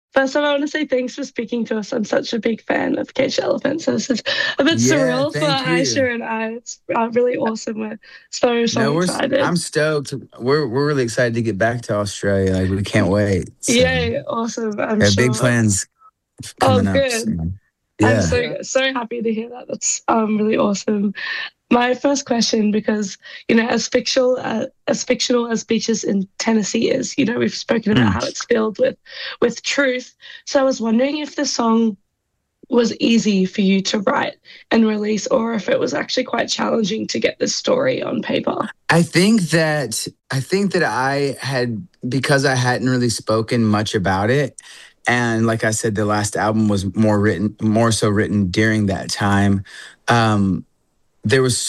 First of all, I want to say thanks for speaking to us. I'm such a big fan of Cage the Elephant, so this is a bit Yeah, surreal for thank you. Aisha and I. It's really awesome. We're so No, excited. I'm stoked. We're really excited to get back to Australia. Like we can't wait. So Yay, awesome. I'm yeah, big sure. plans Oh, coming up good. soon. I'm Yeah. so happy to hear that. That's really awesome. My first question, because as fictional as beaches in Tennessee is, we've spoken about Mm. how it's filled with truth. So I was wondering if the song was easy for you to write and release, or if it was actually quite challenging to get this story on paper. I think that I had, because I hadn't really spoken much about it, and like I said, the last album was more so written during that time. Um, there was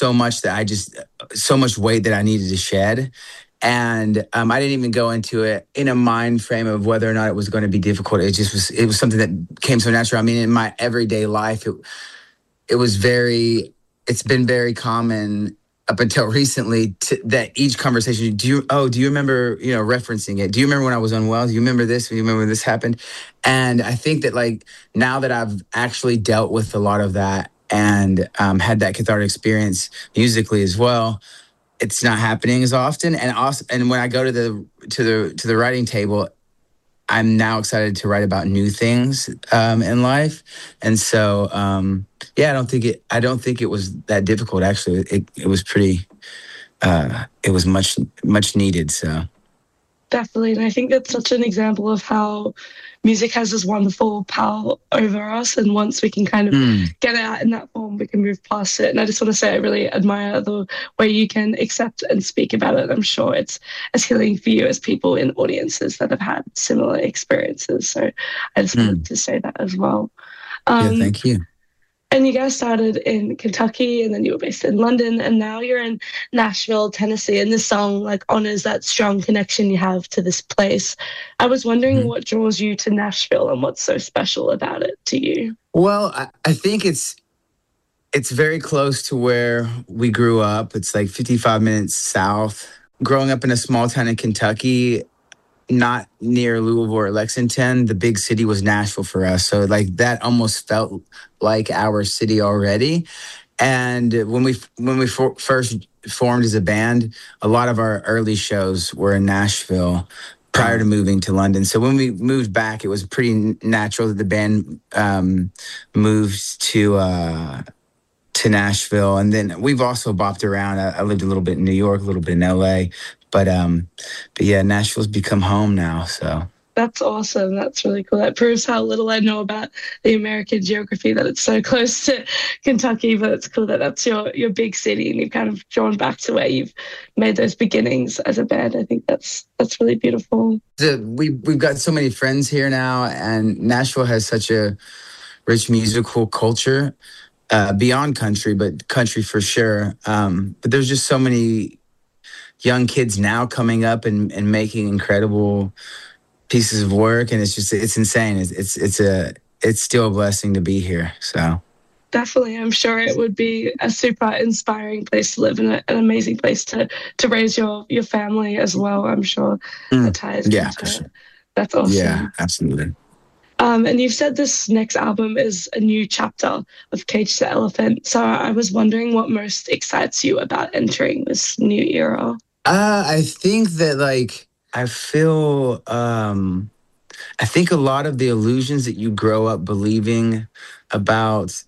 so much weight that I needed to shed. And I didn't even go into it in a mind frame of whether or not it was going to be difficult. It was something that came so natural. I mean, in my everyday life, it was very, it's been very common up until recently that each conversation, do you remember, referencing it? Do you remember when I was unwell? Do you remember this? Do you remember when this happened? And I think that like now that I've actually dealt with a lot of that and had that cathartic experience musically as well, it's not happening as often. And also, and when I go to the writing table, I'm now excited to write about new things in life, and so yeah, I don't think it was that difficult. Actually, it was pretty. It was much needed. So Definitely. And I think that's such an example of how music has this wonderful power over us. And once we can kind of mm, get it out in that form, we can move past it. And I just want to say I really admire the way you can accept and speak about it. I'm sure it's as healing for you as people in audiences that have had similar experiences. So I just wanted mm. to say that as well. Yeah, Um, thank you. and you guys started in Kentucky and then you were based in London and now you're in Nashville, Tennessee. And this song like honors that strong connection you have to this place. I was wondering Mhm. what draws you to Nashville and what's so special about it to you. Well, I think it's very close to where we grew up. It's like 55 minutes south. Growing up in a small town in Kentucky, not near Louisville or Lexington. The big city was Nashville for us. So like that almost felt like our city already. And first formed as a band, a lot of our early shows were in Nashville prior to moving to London. So when we moved back, it was pretty natural that the band moved to Nashville, and then we've also bopped around. I lived a little bit in New York, a little bit in LA, but yeah, Nashville's become home now. So That's awesome. That's really cool. That proves how little I know about the American geography that it's so close to Kentucky, but it's cool that that's your big city and you've kind of drawn back to where you've made those beginnings as a band. I think that's really beautiful. we've got so many friends here now, and Nashville has such a rich musical culture beyond country, but country for sure. But there's just so many young kids now coming up and making incredible pieces of work, and it's insane. It's still a blessing to be here. So Definitely, I'm sure it would be a super inspiring place to live and an amazing place to raise your family as well. I'm sure that mm, ties yeah, for into it. sure. That's Yeah, awesome. absolutely. And you've said this next album is a new chapter of Cage the Elephant. So I was wondering what most excites you about entering this new era. I think that like I think a lot of the illusions that you grow up believing about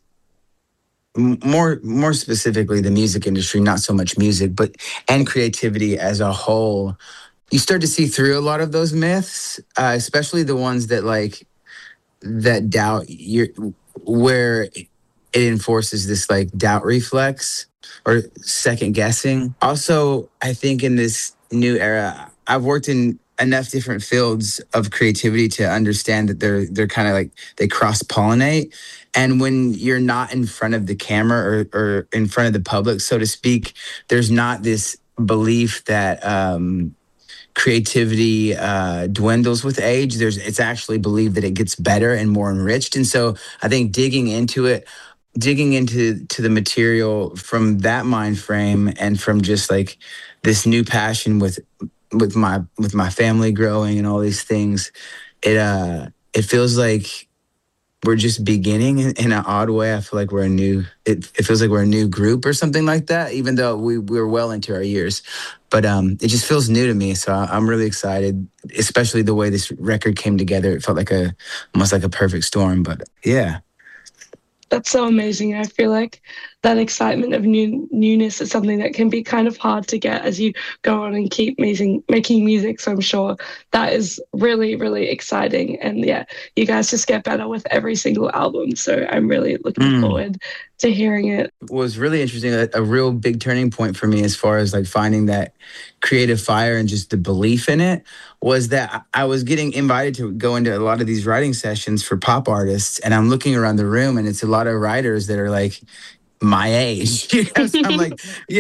more specifically the music industry, not so much music, but and creativity as a whole, you start to see through a lot of those myths, especially the ones that like that doubt your where it enforces this like doubt reflex or second guessing. Also, I think in this new era, I've worked in enough different fields of creativity to understand that they're kind of like they cross pollinate. And when you're not in front of the camera or in front of the public, so to speak, there's not this belief that creativity dwindles with age. It's actually believed that it gets better and more enriched. And so I think digging into the material from that mind frame and from just like this new passion with my family growing and all these things, it it feels like we're just beginning in an odd way. I feel like it feels like we're a new group or something like that, even though we're well into our years. But it just feels new to me. So I'm really excited, especially the way this record came together. It felt like almost like a perfect storm. But yeah. That's so amazing. I feel like that excitement of newness is something that can be kind of hard to get as you go on and keep making music. So I'm sure that is really, really exciting. And yeah, you guys just get better with every single album. So I'm really looking forward to hearing it. What was really interesting, a real big turning point for me as far as like finding that creative fire and just the belief in it, was that I was getting invited to go into a lot of these writing sessions for pop artists, and I'm looking around the room and it's a lot of writers that are like my age. So I'm like,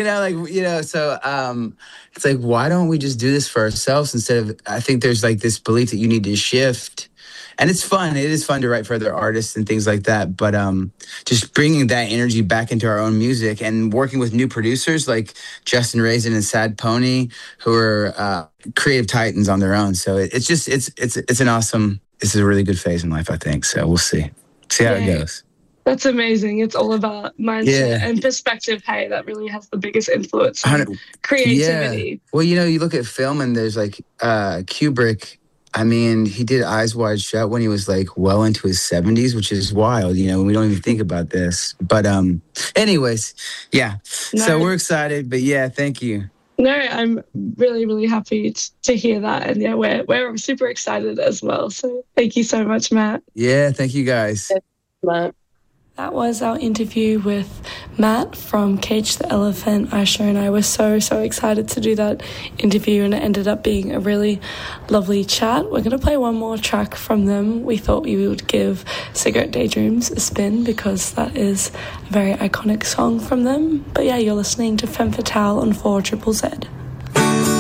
so it's like, why don't we just do this for ourselves instead of, I think there's like this belief that you need to shift. And it's fun. It is fun to write for other artists and things like that. But just bringing that energy back into our own music and working with new producers like Justin Raisin and Sad Pony, who are creative titans on their own. So it's a really good phase in life, I think. So we'll see how it goes. That's amazing. It's all about mindset and perspective. Hey, that really has the biggest influence on creativity. Yeah. Well, you look at film and there's like Kubrick. I mean, he did Eyes Wide Shut when he was like well into his 70s, which is wild. We don't even think about this. But anyways, yeah. No. So we're excited. But yeah, thank you. No, I'm really, really happy to hear that. And yeah, we're super excited as well. So thank you so much, Matt. Yeah, thank you guys. Matt. That was our interview with Matt from Cage the Elephant. Aisha and I were so excited to do that interview, and it ended up being a really lovely chat. We're going to play one more track from them. We thought we would give Cigarette Daydreams a spin because that is a very iconic song from them. But yeah, you're listening to Femme Fatale on 4ZZZ.